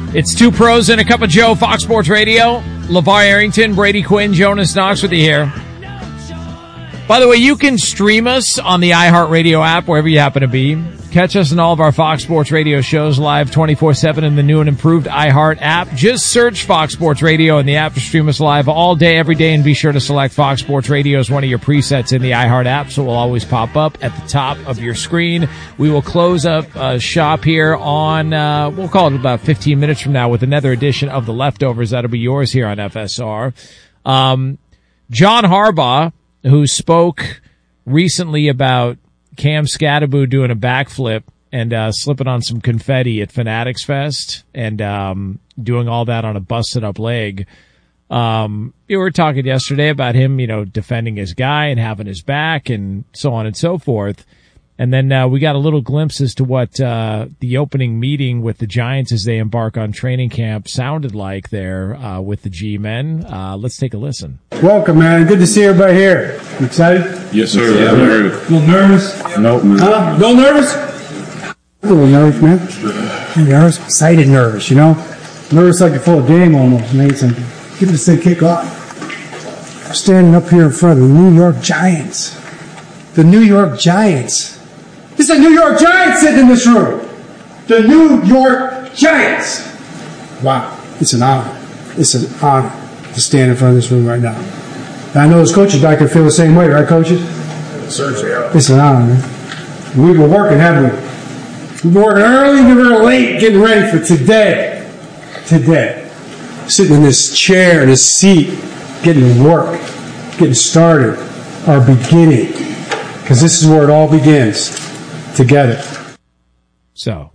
It's Two Pros and a Cup of Joe, Fox Sports Radio. LeVar Arrington, Brady Quinn, Jonas Knox with you here. By the way, you can stream us on the iHeartRadio app, wherever you happen to be. Catch us in all of our Fox Sports Radio shows live 24/7 in the new and improved iHeart app. Just search Fox Sports Radio in the app to stream us live all day, every day, and be sure to select Fox Sports Radio as one of your presets in the iHeart app, so it will always pop up at the top of your screen. We will close up shop here on, we'll call it about 15 minutes from now with another edition of The Leftovers. That'll be yours here on FSR. John Harbaugh, who spoke recently about Cam Scatterbo doing a backflip and slipping on some confetti at Fanatics Fest and doing all that on a busted-up leg. We were talking yesterday about him, defending his guy and having his back and so on and so forth. And then we got a little glimpse as to what the opening meeting with the Giants as they embark on training camp sounded like there with the G-men. Let's take a listen. Welcome, man. Good to see everybody here. You excited? Yes, sir. Yeah, a little nervous? Nope, man. Huh? A little nervous? A little nervous, man. Nervous? Excited nervous, Nervous like you're full of game almost, man. Give this thing kick off. I'm standing up here in front of the New York Giants. The New York Giants. It's the New York Giants sitting in this room. The New York Giants. Wow. It's an honor. It's an honor to stand in front of this room right now. And I know those coaches back there feel the same way, right, coaches? Certainly. It's an honor, man. We've been working, haven't we? We've been working early and real late getting ready for today. Today. Sitting in this chair, this seat, getting to work, getting started, our beginning. Because this is where it all begins. Together. So,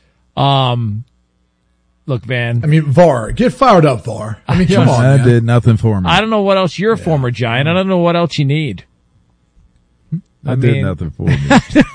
look, man. I mean, VAR, get fired up, VAR. I mean, come on, that man. did nothing for me. I don't know what else. You're a former Giant. I don't know what else you need. That did nothing for me.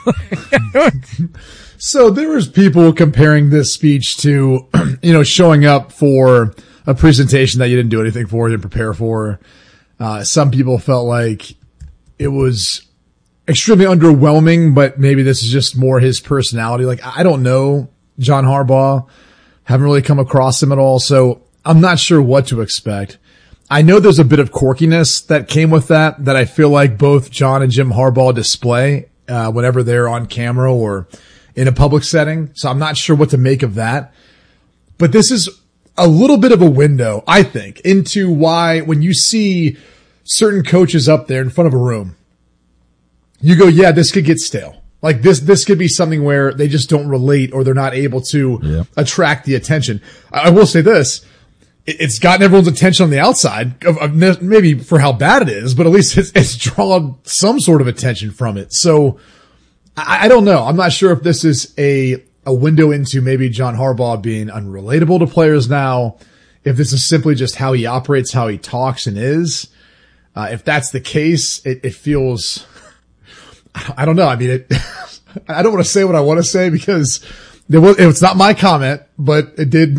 So there was people comparing this speech to, showing up for a presentation that you didn't do anything for, didn't prepare for. Some people felt like it was extremely underwhelming, but maybe this is just more his personality. Like, I don't know John Harbaugh. Haven't really come across him at all, so I'm not sure what to expect. I know there's a bit of quirkiness that came with that I feel like both John and Jim Harbaugh display whenever they're on camera or in a public setting, so I'm not sure what to make of that. But this is a little bit of a window, I think, into why when you see certain coaches up there in front of a room, you go, yeah, this could get stale. Like this could be something where they just don't relate or they're not able to attract the attention. I will say this. It's gotten everyone's attention on the outside of maybe for how bad it is, but at least it's drawn some sort of attention from it. So I don't know. I'm not sure if this is a window into maybe John Harbaugh being unrelatable to players now. If this is simply just how he operates, how he talks and is. If that's the case, it feels, I don't know. I mean, I don't want to say what I want to say because it's not my comment, but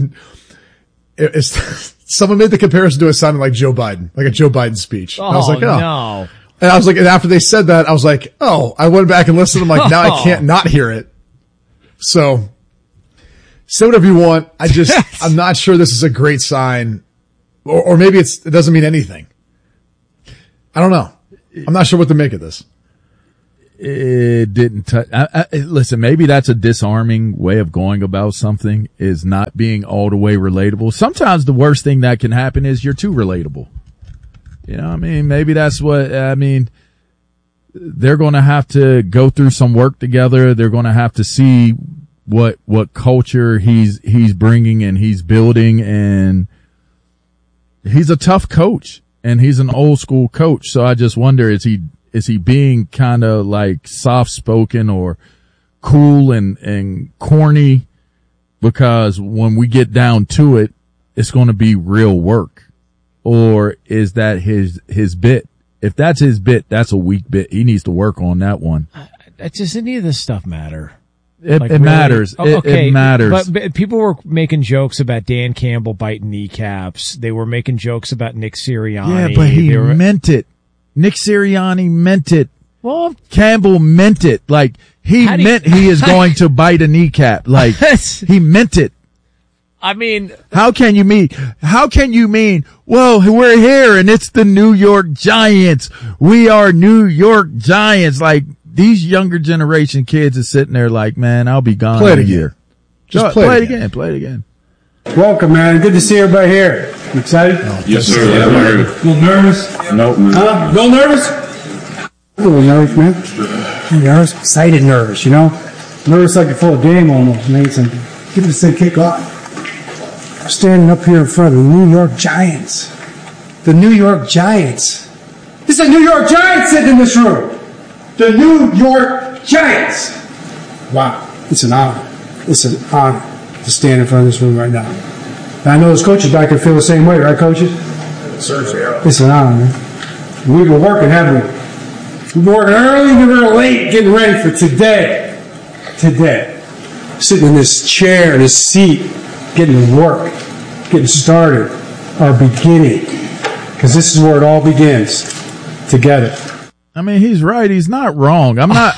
someone made the comparison to it sounding like Joe Biden, like a Joe Biden speech. Oh, I was like, oh. No. And I was like, and after they said that, I was like, oh, I went back and listened. I'm like, now I can't not hear it. So say whatever you want. I'm not sure this is a great sign or maybe it doesn't mean anything. I don't know. I'm not sure what to make of this. It didn't touch. Listen, maybe that's a disarming way of going about something, is not being all the way relatable. Sometimes the worst thing that can happen is you're too relatable. Maybe that's they're going to have to go through some work together. They're going to have to see what culture he's bringing and he's building. And he's a tough coach and he's an old school coach. So I just wonder, is he being kind of like soft spoken or cool and corny? Because when we get down to it, it's going to be real work. Or is that his bit? If that's his bit, that's a weak bit. He needs to work on that one. Does any of this stuff matter? It matters. Okay, it matters. But people were making jokes about Dan Campbell biting kneecaps. They were making jokes about Nick Sirianni. Yeah, but he meant it. Nick Sirianni meant it. Well, Campbell meant it. Like, he is going to bite a kneecap. Like, he meant it. I mean, how can you mean, well, we're here and it's the New York Giants. We are New York Giants. Like, these younger generation kids are sitting there like, man, I'll be gone in a year. Just play it again. Play it again. Welcome, man. Good to see everybody here. You excited? Yes, sir. Yeah, A little nervous? Nope. Huh? A little nervous? A little nervous, man. Nervous? Excited nervous, you know? Nervous like you're full of game almost. Made some. Give this thing kick off. I'm standing up here in front of the New York Giants. The New York Giants. It's the New York Giants sitting in this room. The New York Giants. Wow. It's an honor. It's an honor to stand in front of this room right now. And I know those coaches back there feel the same way, right, coaches? Sir. It's an honor, man. We've been working, haven't we? We've been working early, we've been late, getting ready for today. Today. Sitting in this chair, this seat, getting to work, getting started, our beginning. Because this is where it all begins. Together. I mean, he's right. He's not wrong. I'm not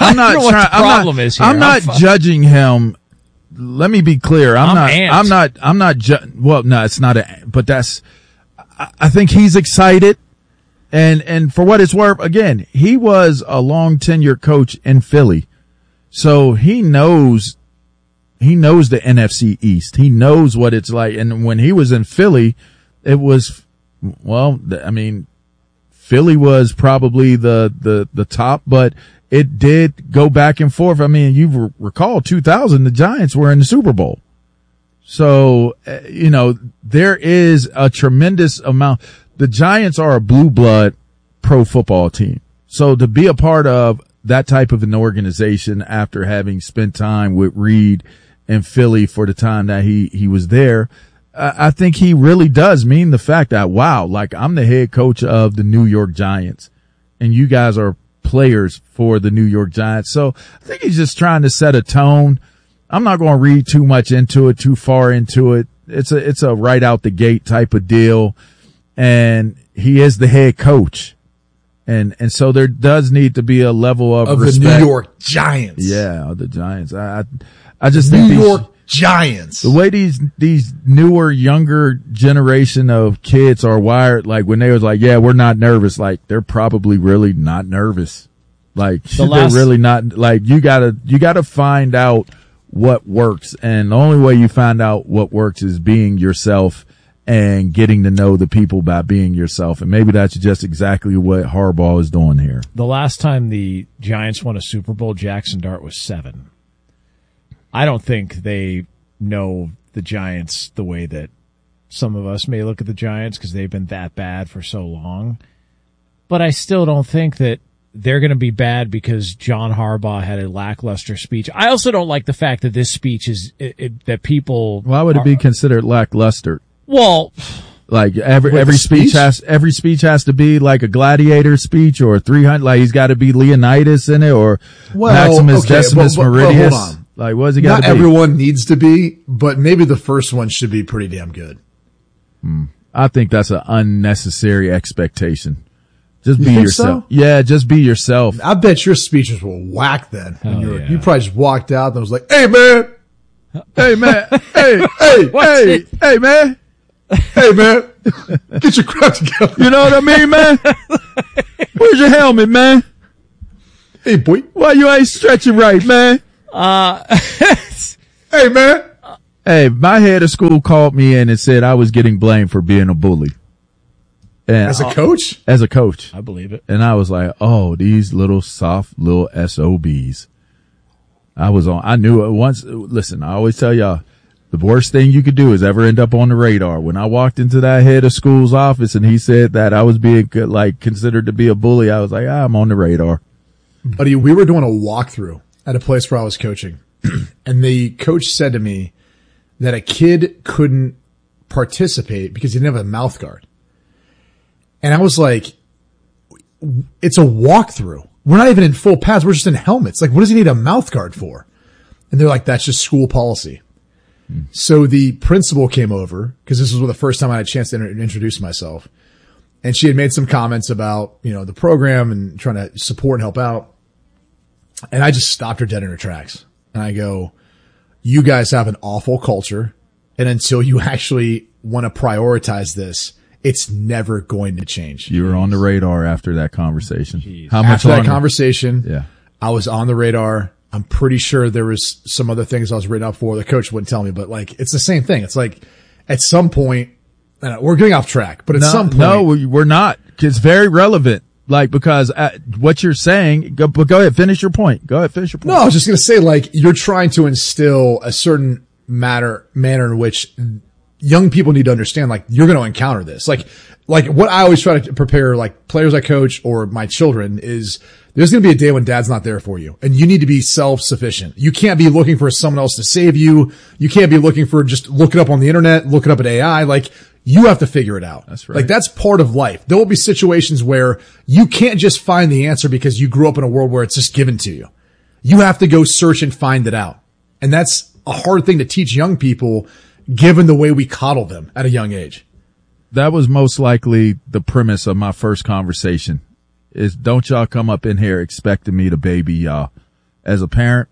judging him. Let me be clear. It's not but that's, I think he's excited. And for what it's worth, again, he was a long tenured coach in Philly. So he knows the NFC East. He knows what it's like. And when he was in Philly, it was, well, I mean, Philly was probably the top, but it did go back and forth. I mean, you recall 2000, the Giants were in the Super Bowl. So, there is a tremendous amount. The Giants are a blue blood pro football team. So to be a part of that type of an organization after having spent time with Reed in Philly for the time that he was there, I think he really does mean the fact that, wow, like, I'm the head coach of the New York Giants and you guys are players for the New York Giants. So I think he's just trying to set a tone. I'm not going to read too much into it, too far into it. It's a right out the gate type of deal. And he is the head coach. And so there does need to be a level of respect. The New York Giants. Yeah, the Giants. I just think New York Giants. The way these newer, younger generation of kids are wired, like when they was like, yeah, we're not nervous, like they're probably really not nervous. Like they're really not, like you gotta find out what works. And the only way you find out what works is being yourself and getting to know the people by being yourself. And maybe that's just exactly what Harbaugh is doing here. The last time the Giants won a Super Bowl, Jackson Dart was 7. I don't think they know the Giants the way that some of us may look at the Giants because they've been that bad for so long. But I still don't think that they're going to be bad because John Harbaugh had a lackluster speech. I also don't like the fact that this speech is that people. Why would it be considered lackluster? Well, like every speech has to be like a gladiator speech or 300. Like he's got to be Leonidas in it or Maximus Decimus Meridius. Hold on. Like what's he got to be? Not everyone needs to be, but maybe the first one should be pretty damn good. I think that's an unnecessary expectation. Just be yourself. So? Yeah, just be yourself. I bet your speeches were whack then. Yeah. You probably just walked out and was like, "Hey man, hey man, hey man." Hey man, get your crap together. You know what I mean, man? Where's your helmet, man? Hey boy, why you ain't stretching right, man? Hey man. Hey, my head of school called me in and said I was getting blamed for being a bully. And as a coach? As a coach. I believe it. And I was like, oh, these little soft little SOBs. I knew it once. Listen, I always tell y'all, the worst thing you could do is ever end up on the radar. When I walked into that head of school's office and he said that I was being considered to be a bully, I was like, I'm on the radar. Buddy, we were doing a walkthrough at a place where I was coaching and the coach said to me that a kid couldn't participate because he didn't have a mouth guard. And I was like, it's a walkthrough. We're not even in full pads. We're just in helmets. Like, what does he need a mouth guard for? And they're like, that's just school policy. So the principal came over because this was the first time I had a chance to introduce myself. And she had made some comments about, the program and trying to support and help out. And I just stopped her dead in her tracks. And I go, you guys have an awful culture. and until you actually want to prioritize this, it's never going to change. You were on the radar after that conversation. Jeez. How much After that longer? conversation, Yeah. I was on the radar. I'm pretty sure there was some other things I was written up for. The coach wouldn't tell me, but like, it's the same thing. It's like, at some point, we're getting off track, but at some point. No, we're not. It's very relevant. Like, because what you're saying, but go ahead, finish your point. Go ahead, finish your point. No, I was just going to say, like, you're trying to instill a certain manner in which young people need to understand, like, you're going to encounter this. Like what I always try to prepare, like, players I coach or my children is there's going to be a day when dad's not there for you, and you need to be self-sufficient. You can't be looking for someone else to save you. You can't be looking for just look it up on the internet, look it up at AI. Like, you have to figure it out. That's right. Like, that's part of life. There will be situations where you can't just find the answer because you grew up in a world where it's just given to you. You have to go search and find it out. And that's a hard thing to teach young people given the way we coddle them at a young age. That was most likely the premise of my first conversation is don't y'all come up in here expecting me to baby y'all. As a parent,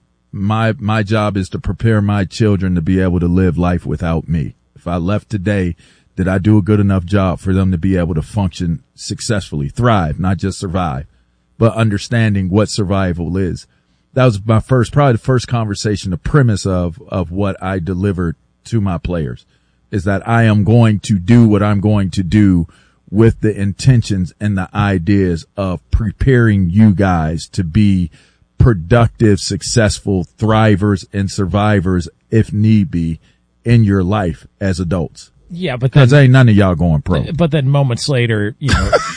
my job is to prepare my children to be able to live life without me. If I left today, did I do a good enough job for them to be able to function successfully, thrive, not just survive, but understanding what survival is? That was my probably the first conversation, the premise of what I delivered to my players is that I am going to do what I'm going to do with the intentions and the ideas of preparing you guys to be productive, successful thrivers and survivors, if need be, in your life as adults. Yeah, but then, Because ain't none of y'all going pro. but then moments later, you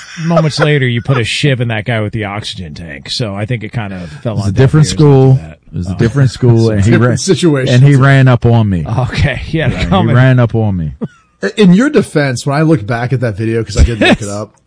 put a shiv in that guy with the oxygen tank. So I think it kind of fell on It was a different deaf ears school. after that. It was a different school, and he different ran situation. And he ran up on me. Okay, yeah, He coming. ran up on me. In your defense, when I look back at that video, because I did look it up,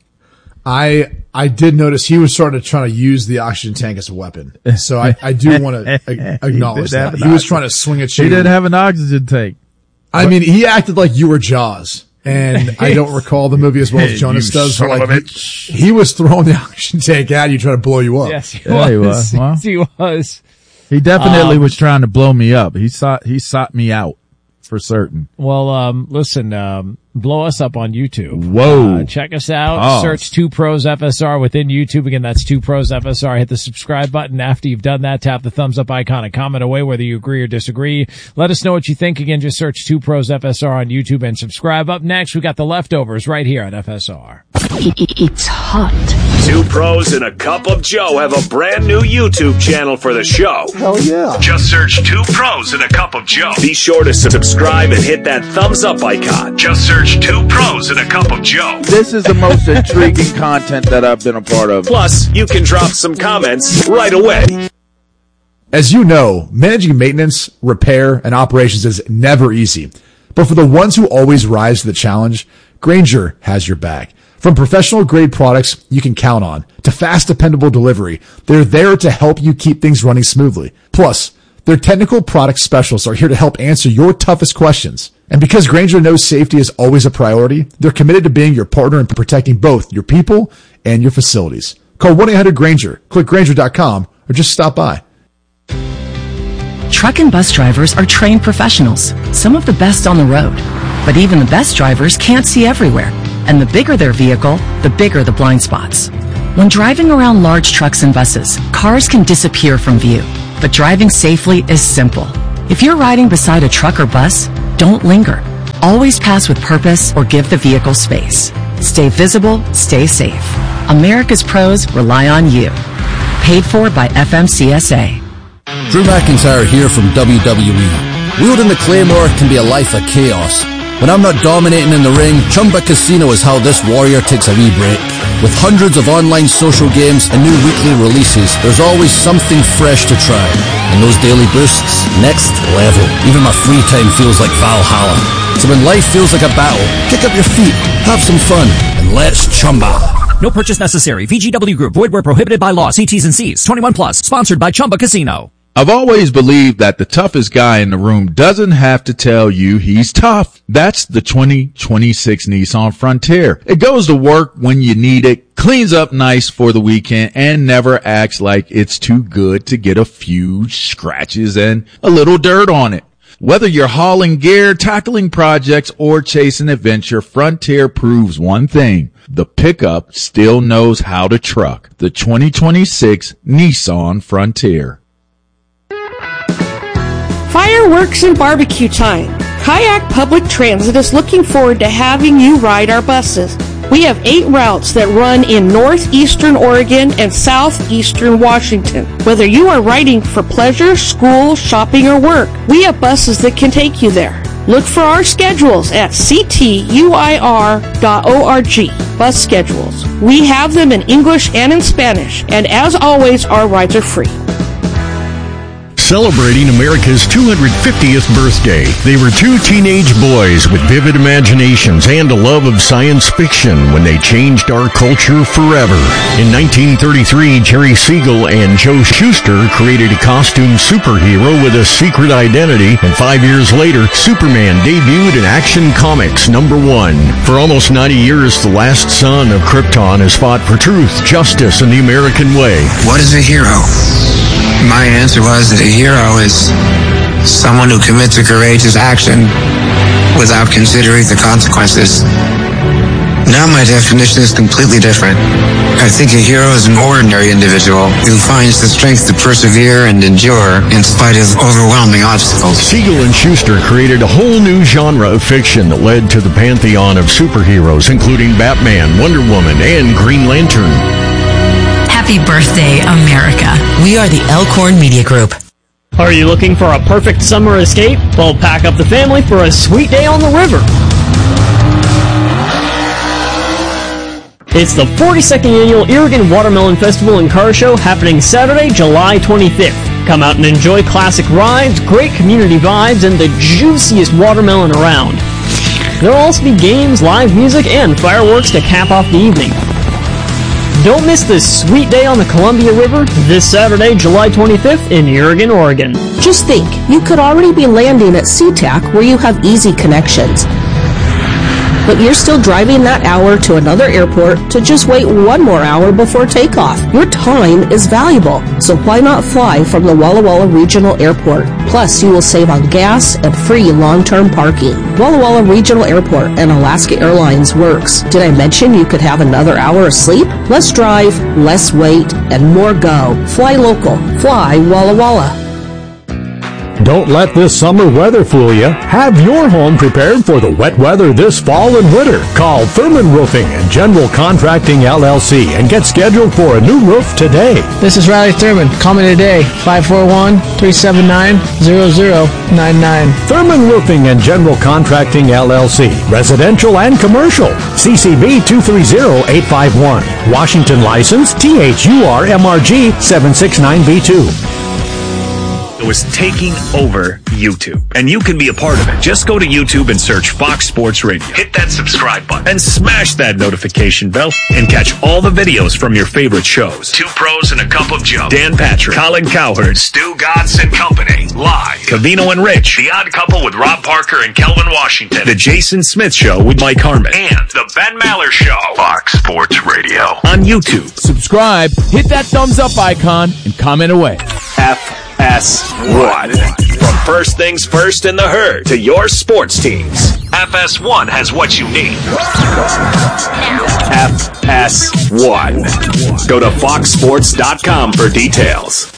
I did notice he was trying to use the oxygen tank as a weapon. So I do want to acknowledge did have that. an He was trying to swing at you. He didn't have an oxygen tank. I mean, he acted like you were Jaws. And I don't recall the movie as well as Jonas does. son But of a like, bitch. he was throwing the oxygen tank at you, trying to blow you up. Yes, he Yeah, was. he was. Well. Yes, he was. He definitely was trying to blow me up. He sought me out for certain. Well, listen, blow us up on YouTube. Whoa. Check us out. Pause. Search 2 Pros FSR within YouTube. Again, that's 2 Pros FSR. Hit the subscribe button. After you've done that, tap the thumbs up icon and comment away whether you agree or disagree. Let us know what you think. Again, just search 2 Pros FSR on YouTube and subscribe. Up next, we got the leftovers right here on FSR. It's hot. 2 Pros and a Cup of Joe have a brand new YouTube channel for the show. Hell yeah. Just search 2 Pros and a Cup of Joe. Be sure to subscribe and hit that thumbs up icon. Just search 2 Pros and a Cup of Joe. This is the most intriguing content that I've been a part of. Plus, you can drop some comments right away. As you know, managing maintenance, repair, and operations is never easy. But for the ones who always rise to the challenge, Grainger has your back. From professional grade products you can count on to fast, dependable delivery, they're there to help you keep things running smoothly. Plus, their technical product specialists are here to help answer your toughest questions. And because Grainger knows safety is always a priority, they're committed to being your partner in protecting both your people and your facilities. Call 1-800-GRAINGER, click Grainger.com, or just stop by. Truck and bus drivers are trained professionals, some of the best on the road. But even the best drivers can't see everywhere. And the bigger their vehicle, the bigger the blind spots. When driving around large trucks and buses, cars can disappear from view. But driving safely is simple. If you're riding beside a truck or bus, don't linger. Always pass with purpose or give the vehicle space. Stay visible, stay safe. America's pros rely on you. Paid for by FMCSA. Drew McIntyre here from WWE. Wielding the Claymore can be a life of chaos. When I'm not dominating in the ring, Chumba Casino is how this warrior takes a wee break. With hundreds of online social games and new weekly releases, there's always something fresh to try. And those daily boosts, next level. Even my free time feels like Valhalla. So when life feels like a battle, kick up your feet, have some fun, and let's Chumba. No purchase necessary. VGW Group. Void where prohibited by law. See T's and C's. 21 plus. Sponsored by Chumba Casino. I've always believed that the toughest guy in the room doesn't have to tell you he's tough. That's the 2026 Nissan Frontier. It goes to work when you need it, cleans up nice for the weekend, and never acts like it's too good to get a few scratches and a little dirt on it. Whether you're hauling gear, tackling projects, or chasing adventure, Frontier proves one thing. The pickup still knows how to truck. The 2026 Nissan Frontier. Fireworks and barbecue time. Kayak Public Transit is looking forward to having you ride our buses. We have 8 routes that run in northeastern Oregon and southeastern Washington. Whether you are riding for pleasure, school, shopping, or work, we have buses that can take you there. Look for our schedules at ctuir.org. Bus schedules. We have them in English and in Spanish, and as always, our rides are free. Celebrating America's 250th birthday, they were 2 teenage boys with vivid imaginations and a love of science fiction when they changed our culture forever. In 1933, Jerry Siegel and Joe Shuster created a costume superhero with a secret identity, and 5 years later, Superman debuted in Action Comics #1. For almost 90 years, the last son of Krypton has fought for truth, justice, and the American way. What is a hero? My answer was that a hero is someone who commits a courageous action without considering the consequences. Now my definition is completely different. I think a hero is an ordinary individual who finds the strength to persevere and endure in spite of overwhelming obstacles. Siegel and Shuster created a whole new genre of fiction that led to the pantheon of superheroes, including Batman, Wonder Woman, and Green Lantern. Happy birthday, America. We are the Elkhorn Media Group. Are you looking for a perfect summer escape? Well, pack up the family for a sweet day on the river. It's the 42nd Annual Irrigan Watermelon Festival and Car Show happening Saturday, July 25th. Come out and enjoy classic rides, great community vibes, and the juiciest watermelon around. There will also be games, live music, and fireworks to cap off the evening. Don't miss this sweet day on the Columbia River this Saturday, July 25th in Irrigan, Oregon. Just think, you could already be landing at SeaTac where you have easy connections. But you're still driving that hour to another airport to just wait 1 more hour before takeoff. Your time is valuable, so why not fly from the Walla Walla Regional Airport? Plus, you will save on gas and free long-term parking. Walla Walla Regional Airport and Alaska Airlines works. Did I mention you could have another hour of sleep? Less drive, less wait, and more go. Fly local. Fly Walla Walla. Don't let this summer weather fool you. Have your home prepared for the wet weather this fall and winter. Call Thurman Roofing and General Contracting LLC and get scheduled for a new roof today. This is Riley Thurman. Call me today, 541-379-0099. Thurman Roofing and General Contracting LLC. Residential and commercial. CCB 230851. Washington license THUR-MRG 769B2. It was taking over YouTube, and you can be a part of it. Just go to YouTube and search Fox Sports Radio. Hit that subscribe button and smash that notification bell and catch all the videos from your favorite shows. 2 Pros and a Cup of Joe, Dan Patrick, Colin Cowherd, Stu Gotts and Company, Live, Covino and Rich, The Odd Couple with Rob Parker and Kelvin Washington, The Jason Smith Show with Mike Harmon, and The Ben Maller Show. Fox Sports Radio on YouTube. Subscribe, hit that thumbs up icon, and comment away. FS1. From first things first in the herd to your sports teams, FS1 has what you need. FS1. Go to foxsports.com for details.